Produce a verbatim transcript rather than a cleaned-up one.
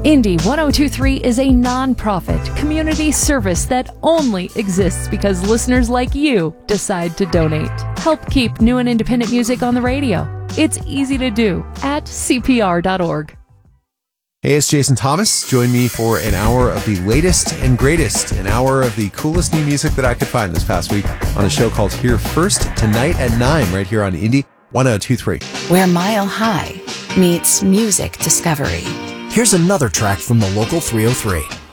Indie ten twenty-three is a non-profit community service that only exists because listeners like you decide to donate. Help keep new and independent music on the radio. It's easy to do at C P R dot org. Hey, it's Jason Thomas. Join me for an hour of the latest and greatest, an hour of the coolest new music that I could find this past week on a show called Here First, tonight at nine, right here on Indie ten twenty-three. Where Mile High meets music discovery. Here's another track from the local three oh three.